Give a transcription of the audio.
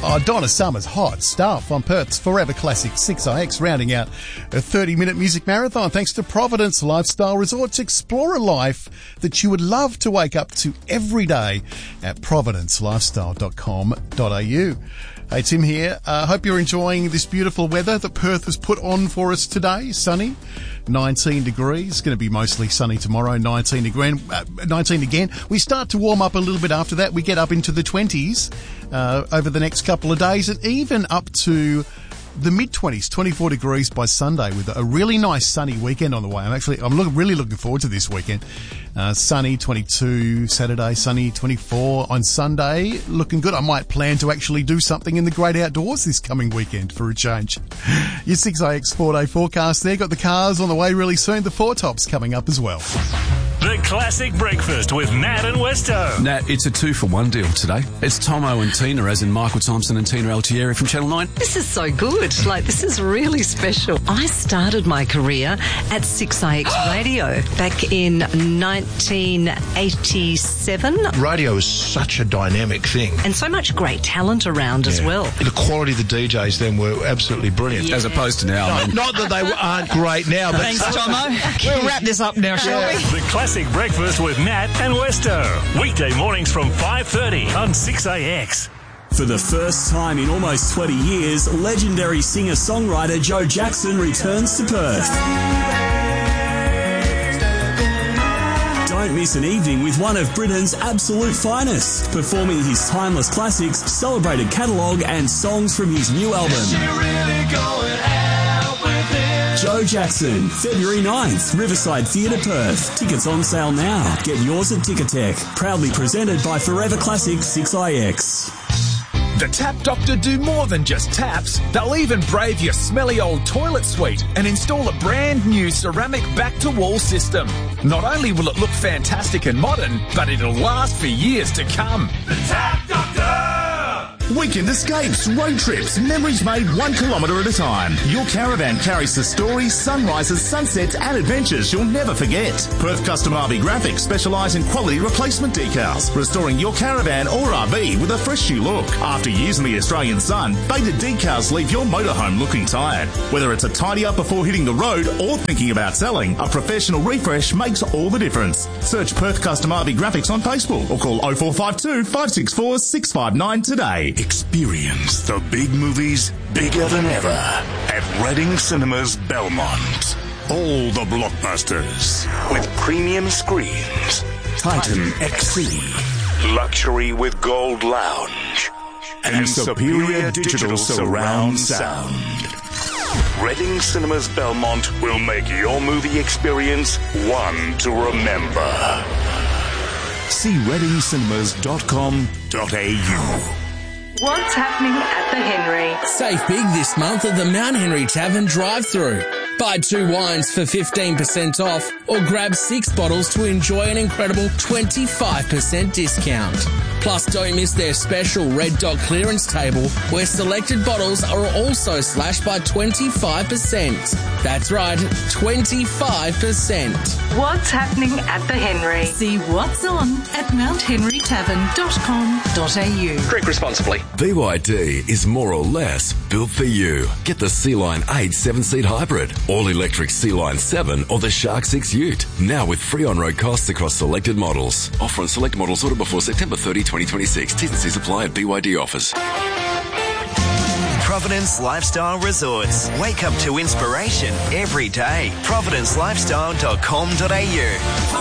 Oh, Donna Summer's hot stuff on Perth's Forever Classic 6IX, rounding out a 30-minute music marathon thanks to Providence Lifestyle Resorts. Explore a life that you would love to wake up to every day at providencelifestyle.com.au. Hey, Tim here. Hope you're enjoying this beautiful weather that Perth has put on for us today. Sunny, 19 degrees. Going to be mostly sunny tomorrow, 19 again. We start to warm up a little bit after that. We get up into the 20s over the next couple of days, and even up to the mid-20s, 24 degrees by Sunday, with a really nice sunny weekend on the way. I'm really looking forward to this weekend. Sunny 22 Saturday, sunny 24 on Sunday. Looking good. I might plan to actually do something in the great outdoors this coming weekend for a change. Your 6IX 4-day forecast there. Got the cars on the way really soon. The Four Tops coming up as well. The Classic Breakfast with Nat and Westo. Nat, it's a 2-for-1 deal today. It's Tomo and Tina, as in Michael Thompson and Tina Altieri from Channel 9. This is so good. This is really special. I started my career at 6IX Radio back in 1987. Radio is such a dynamic thing. And so much great talent around as well. The quality of the DJs then were absolutely brilliant. Yeah. As opposed to now. Not that they aren't great now, but... Thanks, Tomo. We'll wrap this up now, shall we? The Classic Breakfast with Nat and Westo. Weekday mornings from 5:30 on 6IX. For the first time in almost 20 years, legendary singer-songwriter Joe Jackson returns to Perth. Don't miss an evening with one of Britain's absolute finest, performing his timeless classics, celebrated catalogue and songs from his new album. Joe Jackson, February 9th, Riverside Theatre, Perth. Tickets on sale now. Get yours at Ticketek. Proudly presented by Forever Classic 6IX. The Tap Doctor do more than just taps. They'll even brave your smelly old toilet suite and install a brand new ceramic back-to-wall system. Not only will it look fantastic and modern, but it'll last for years to come. The Tap Doctor! Weekend escapes, road trips, memories made 1 kilometre at a time. Your caravan carries the stories, sunrises, sunsets and adventures you'll never forget. Perth Custom RV Graphics specialise in quality replacement decals, restoring your caravan or RV with a fresh new look. After years in the Australian sun, faded decals leave your motorhome looking tired. Whether it's a tidy up before hitting the road or thinking about selling, a professional refresh makes all the difference. Search Perth Custom RV Graphics on Facebook or call 0452 564 659 today. Experience the big movies bigger than ever at Reading Cinemas Belmont. All the blockbusters with premium screens, Titan XC, luxury with gold lounge, and superior digital surround sound. Reading Cinemas Belmont will make your movie experience one to remember. See readingcinemas.com.au. What's happening at the Henry? Save big this month at the Mount Henry Tavern drive-thru. Buy 2 wines for 15% off or grab 6 bottles to enjoy an incredible 25% discount. Plus, don't miss their special Red Dot clearance table where selected bottles are also slashed by 25%. That's right, 25%. What's happening at the Henry? See what's on at mounthenrytavern.com.au. Drink responsibly. BYD is more or less built for you. Get the Sea-Line 8 7-seat hybrid, all-electric Sea-Line 7 or the Shark 6 Ute. Now with free on-road costs across selected models. Offer on select models ordered before September 30, 2026. T's and C's apply at BYD offers. Providence Lifestyle Resorts. Wake up to inspiration every day. providencelifestyle.com.au.